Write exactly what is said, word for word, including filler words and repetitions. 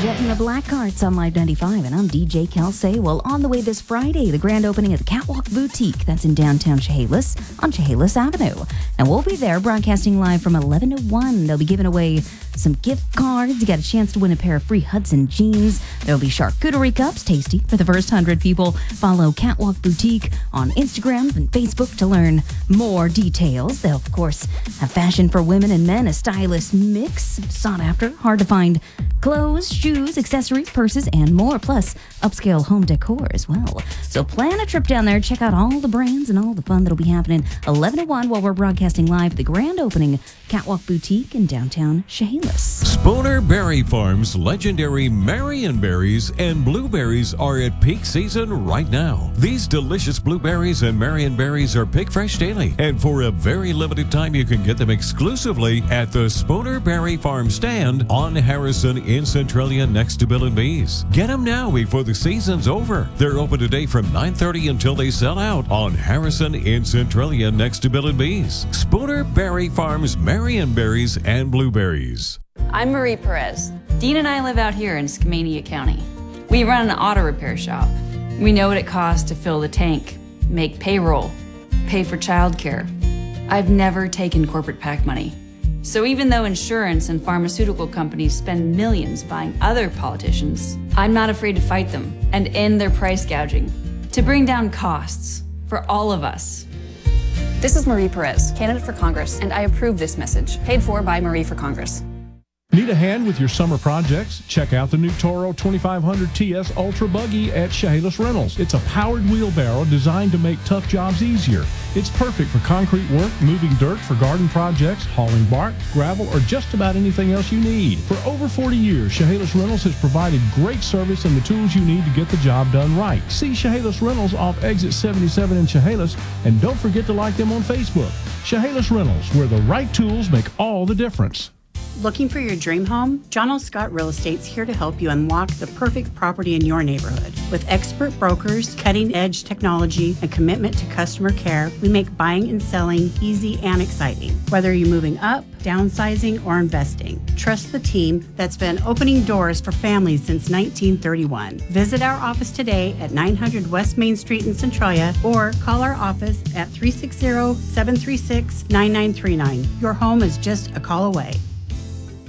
Getting the Black Carts on Live ninety-five, and I'm D J Kelsey. Well, on the way this Friday, the grand opening of the Catwalk Boutique. That's in downtown Chehalis on Chehalis Avenue. And we'll be there broadcasting live from eleven to one. They'll be giving away some gift cards. You got a chance to win a pair of free Hudson jeans. There'll be charcuterie cups, tasty for the first one hundred people. Follow Catwalk Boutique on Instagram and Facebook to learn more details. They'll, of course, have fashion for women and men, a stylish mix, sought after, hard to find clothes, shoes, accessories, purses, and more, plus upscale home decor as well. So plan a trip down there, check out all the brands and all the fun that'll be happening eleven to one while we're broadcasting live the grand opening Catwalk Boutique in downtown Chehalis. Spooner Berry Farm's legendary Marion berries and blueberries are at peak season right now. These delicious blueberries and Marion berries are pick fresh daily, and for a very limited time you can get them exclusively at the Spooner Berry Farm stand on Harrison in Centralia next to Bill and Bees. Get them now before the season's over. They're open today from nine thirty until they sell out on Harrison in Centralia next to Bill and Bees. Spooner Berry Farm's Marion berries and blueberries. I'm Marie Perez. Dean and I live out here in Skamania County. We run an auto repair shop. We know what it costs to fill the tank, make payroll, pay for childcare. I've never taken corporate PAC money. So even though insurance and pharmaceutical companies spend millions buying other politicians, I'm not afraid to fight them and end their price gouging to bring down costs for all of us. This is Marie Perez, candidate for Congress, and I approve this message, paid for by Marie for Congress. Need a hand with your summer projects? Check out the new Toro twenty-five hundred T S Ultra Buggy at Chehalis Rentals. It's a powered wheelbarrow designed to make tough jobs easier. It's perfect for concrete work, moving dirt for garden projects, hauling bark, gravel, or just about anything else you need. For over forty years, Chehalis Rentals has provided great service and the tools you need to get the job done right. See Chehalis Rentals off Exit seventy-seven in Chehalis, and don't forget to like them on Facebook. Chehalis Rentals, where the right tools make all the difference. Looking for your dream home? John L. Scott Real Estate's here to help you unlock the perfect property in your neighborhood. With expert brokers, cutting-edge technology, and commitment to customer care, we make buying and selling easy and exciting. Whether you're moving up, downsizing, or investing, trust the team that's been opening doors for families since nineteen thirty-one. Visit our office today at nine hundred West Main Street in Centralia, or call our office at three six zero, seven three six, nine nine three nine. Your home is just a call away.